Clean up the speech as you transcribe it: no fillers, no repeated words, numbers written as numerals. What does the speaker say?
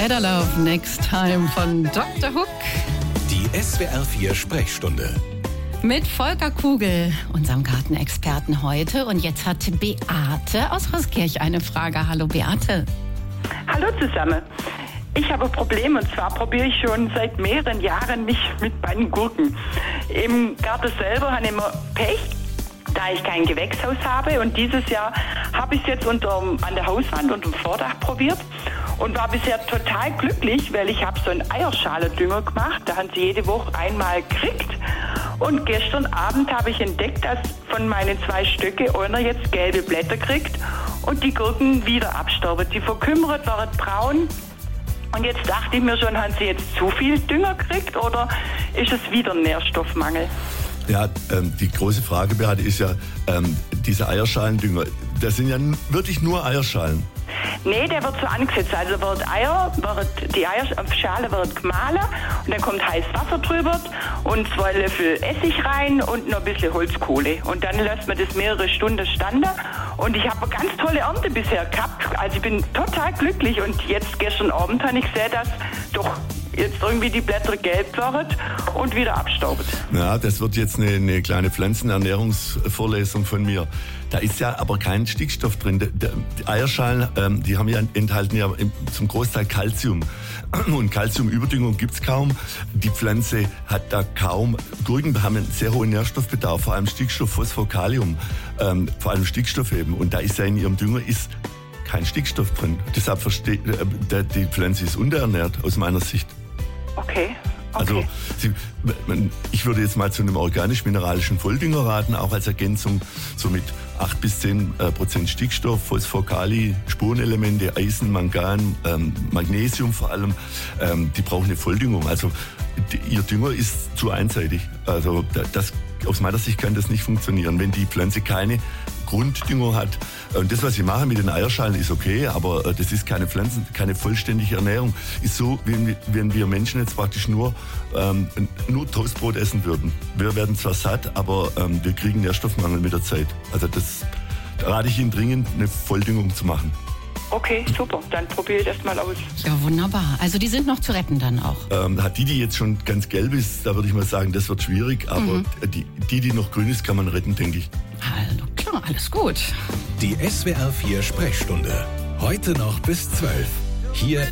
Better Love Next Time von Dr. Hook. Die SWR4 Sprechstunde. Mit Volker Kugel, unserem Gartenexperten heute. Und jetzt hat Beate aus Roskirch eine Frage. Hallo Beate. Hallo zusammen. Ich habe ein Problem, und zwar probiere ich schon seit mehreren Jahren mich mit meinen Gurken. Im Garten selber habe ich immer Pech, da ich kein Gewächshaus habe. Und dieses Jahr habe ich es jetzt an der Hauswand und im Vordach probiert und war bisher total glücklich, weil ich habe so einen Eierschalendünger gemacht. Da haben sie jede Woche einmal gekriegt. Und gestern Abend habe ich entdeckt, dass von meinen 2 Stöcke einer jetzt gelbe Blätter kriegt und die Gurken wieder absterben. Die verkümmert, waren braun. Und jetzt dachte ich mir schon, haben sie jetzt zu viel Dünger gekriegt oder ist es wieder ein Nährstoffmangel? Ja, die große Frage, Beate, ist ja, diese Eierschalendünger, das sind ja wirklich nur Eierschalen. Nee, der wird so angesetzt. Also die Eierschale wird gemahlen und dann kommt heißes Wasser drüber und 2 Löffel Essig rein und noch ein bisschen Holzkohle. Und dann lässt man das mehrere Stunden standen. Und ich habe eine ganz tolle Ernte bisher gehabt. Also ich bin total glücklich. Und jetzt gestern Abend habe ich gesehen, dass doch jetzt irgendwie die Blätter gelb werden und wieder abstaubt. Ja, das wird jetzt eine kleine Pflanzenernährungsvorlesung von mir. Da ist ja aber kein Stickstoff drin. Die Eierschalen, die enthalten ja zum Großteil Calcium. Und Calciumüberdüngung gibt's kaum. Die Pflanze hat da kaum. Gurken haben einen sehr hohen Nährstoffbedarf, vor allem Stickstoff, Phosphor, Kalium. Vor allem Stickstoff eben. Und da ist ja in ihrem Dünger kein Stickstoff drin. Deshalb die Pflanze ist unterernährt aus meiner Sicht. Okay. Also ich würde jetzt mal zu einem organisch-mineralischen Volldünger raten, auch als Ergänzung so mit 8-10% Stickstoff, Phosphor, Kali, Spurenelemente, Eisen, Mangan, Magnesium vor allem. Die brauchen eine Volldüngung. Also ihr Dünger ist zu einseitig. Also aus meiner Sicht kann das nicht funktionieren, wenn die Pflanze keine Grunddünger hat. Und das, was ich mache mit den Eierschalen, ist okay, aber das ist keine vollständige Ernährung. Ist so, wenn wir Menschen jetzt praktisch nur Toastbrot essen würden. Wir werden zwar satt, aber wir kriegen Nährstoffmangel mit der Zeit. Also da rate ich Ihnen dringend, eine Volldüngung zu machen. Okay, super. Dann probiere ich das mal aus. Ja, wunderbar. Also die sind noch zu retten dann auch. Hat die jetzt schon ganz gelb ist, da würde ich mal sagen, das wird schwierig. Aber die noch grün ist, kann man retten, denke ich. Also klar, alles gut. Die SWR4 Sprechstunde. Heute noch bis 12. Hier